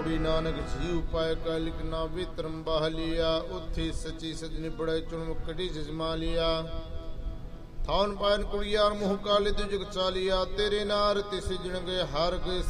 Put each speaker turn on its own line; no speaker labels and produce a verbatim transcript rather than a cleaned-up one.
ਲੋੜੀ ਨਾਨਕ ਜੀ ਉਪਾਇ ਕਾ ਲਿਖਣਾ ਵਿਤਰਮ ਬਾਹ ਲਿਆ। ਉੱਥੇ ਸੱਚੀ ਸਜਣੀ ਬੜੇ ਚੁਣ ਮੁਕਟੀ ਜਜਮਾ ਲਿਆ। ਥਾਨ ਪਾਇਨ ਕੁੜੀਆਰ ਮੋਹ ਕਾਲੇ ਤੇ ਜਗ ਚਾਲਿਆ। ਤੇਰੇ ਨਾਰ ਤੇ ਸਿਜਣ ਗਏ ਹਰ ਗਏ